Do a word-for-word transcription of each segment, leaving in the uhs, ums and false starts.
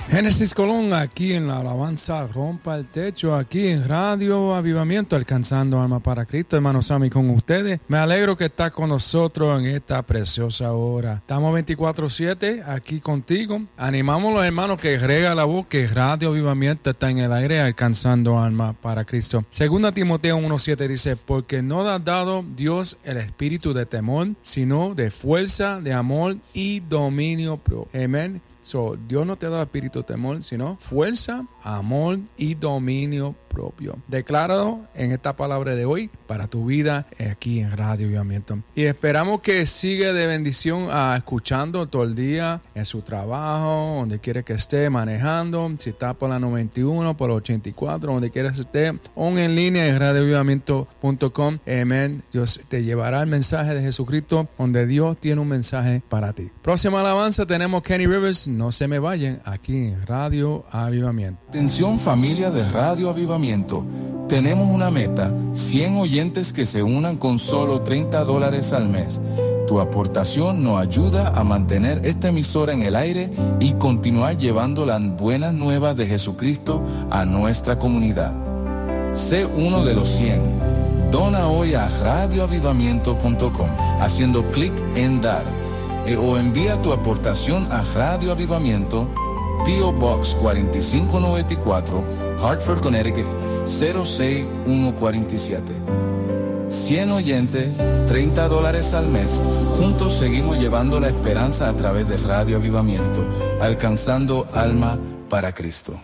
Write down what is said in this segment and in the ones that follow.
Génesis Colón, aquí en la alabanza Rompa el Techo, aquí en Radio Avivamiento, alcanzando alma para Cristo. Hermano Sammy, con ustedes. Me alegro que está con nosotros en esta preciosa hora. Estamos veinticuatro siete aquí contigo. Animamos a los hermanos que rega la voz que Radio Avivamiento está en el aire, alcanzando alma para Cristo. Segunda Timoteo uno siete dice, porque no ha dado Dios el espíritu de temor, sino de fuerza, de amor y dominio propio. Amén. So, Dios no te ha dado espíritu de temor, sino fuerza, amor y dominio propio. Decláralo en esta palabra de hoy para tu vida aquí en Radio Avivamiento. Y esperamos que siga de bendición uh, escuchando todo el día en su trabajo, donde quiera que esté manejando, si está por la noventa y uno, por la ochenta y cuatro, donde quiera que esté, o en línea en radio avivamiento punto com. Amén. Dios te llevará el mensaje de Jesucristo, donde Dios tiene un mensaje para ti. Próxima alabanza tenemos Kenny Rivers. No se me vayan aquí en Radio Avivamiento. Atención familia de Radio Avivamiento. Tenemos una meta, cien oyentes que se unan con solo treinta dólares al mes. Tu aportación nos ayuda a mantener esta emisora en el aire y continuar llevando las buenas nuevas de Jesucristo a nuestra comunidad. Sé uno de los cien. Dona hoy a radio avivamiento punto com haciendo clic en dar eh, o envía tu aportación a Radio Avivamiento, P O Box cuatro cinco noventa y cuatro, Hartford, Connecticut cero seis uno cuatro siete. cien oyentes, treinta dólares al mes. Juntos seguimos llevando la esperanza a través de Radio Avivamiento, alcanzando alma para Cristo.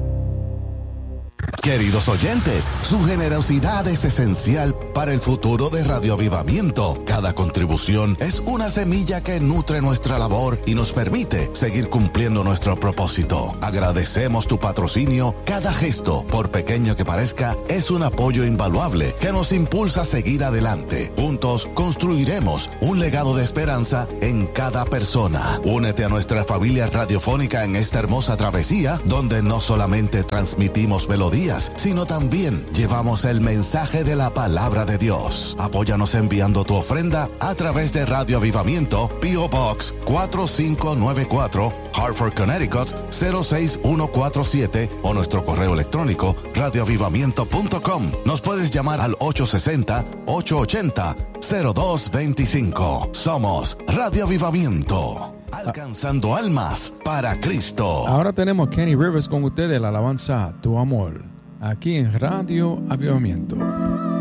Queridos oyentes, su generosidad es esencial para el futuro de Radio Avivamiento. Cada contribución es una semilla que nutre nuestra labor y nos permite seguir cumpliendo nuestro propósito. Agradecemos tu patrocinio. Cada gesto, por pequeño que parezca, es un apoyo invaluable que nos impulsa a seguir adelante. Juntos construiremos un legado de esperanza en cada persona. Únete a nuestra familia radiofónica en esta hermosa travesía, donde no solamente transmitimos melodías, sino también llevamos el mensaje de la palabra de Dios. Apóyanos enviando tu ofrenda a través de Radio Avivamiento, P O Box cuatro cinco nueve cuatro, Hartford, Connecticut cero seis uno cuatro siete o nuestro correo electrónico radio avivamiento punto com. Nos puedes llamar al ocho seis cero, ocho ocho cero, cero dos dos cinco. Somos Radio Avivamiento, alcanzando almas para Cristo. Ahora tenemos Kenny Rivers con ustedes, la alabanza Tu Amor, aquí en Radio Avivamiento.